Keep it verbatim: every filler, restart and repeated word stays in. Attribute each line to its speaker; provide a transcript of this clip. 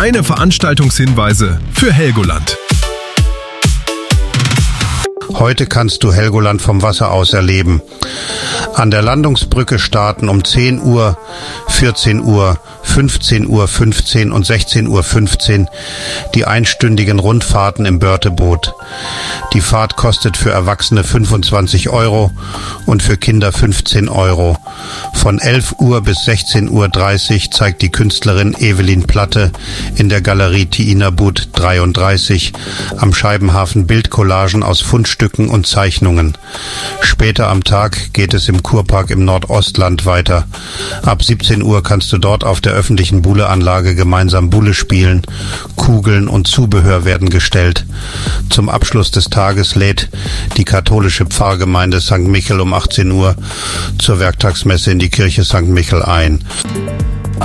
Speaker 1: deine Veranstaltungshinweise für Helgoland.
Speaker 2: Heute kannst du Helgoland vom Wasser aus erleben. An der Landungsbrücke starten um zehn Uhr, vierzehn Uhr, fünfzehn Uhr fünfzehn und sechzehn Uhr fünfzehn die einstündigen Rundfahrten im Börteboot. Die Fahrt kostet für Erwachsene fünfundzwanzig Euro und für Kinder fünfzehn Euro. Von elf Uhr bis sechzehn Uhr dreißig zeigt die Künstlerin Evelyn Platte in der Galerie Tiinabut dreiunddreißig am Scheibenhafen Bildcollagen aus Fundstücken und Zeichnungen. Später am Tag geht es im Kurpark im Nordostland weiter. Ab siebzehn Uhr kannst du dort auf der öffentlichen Bulle-Anlage gemeinsam Bulle spielen. Kugeln und Zubehör werden gestellt. Zum Abschluss des Tages lädt die katholische Pfarrgemeinde Sankt Michel um achtzehn Uhr zur Werktagsmesse in die Kirche Sankt Michel ein.